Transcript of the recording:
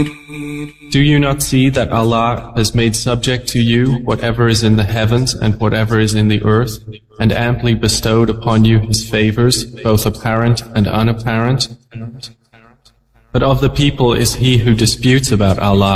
Do you not see that Allah has made subject to you whatever is in the heavens and whatever is in the earth, and amply bestowed upon you His favors, both apparent and unapparent? But of the people is he who disputes about Allah